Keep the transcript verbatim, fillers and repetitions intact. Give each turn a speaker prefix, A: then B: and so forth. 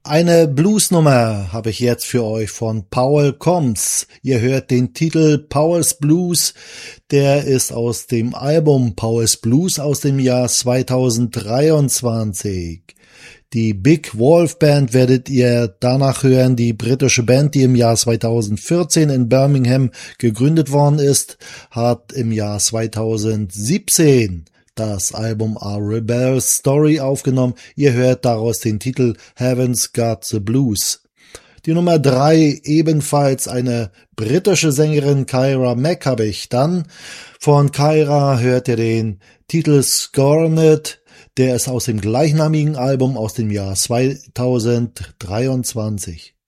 A: Eine Bluesnummer habe ich jetzt für euch von Powell Combs. Ihr hört den Titel Powell's Blues. Der ist aus dem Album Powell's Blues aus dem Jahr zweitausenddreiundzwanzig. Die Big Wolf Band werdet ihr danach hören, die britische Band, die im Jahr zweitausendvierzehn in Birmingham gegründet worden ist, hat im Jahr zweitausendsiebzehn das Album A Rebel's Story aufgenommen. Ihr hört daraus den Titel Heaven's Got the Blues. Die Nummer drei, ebenfalls eine britische Sängerin, Kyra Mack, habe ich dann. Von Kyra hört ihr den Titel Scorned. Der ist aus dem gleichnamigen Album aus dem Jahr zweitausenddreiundzwanzig.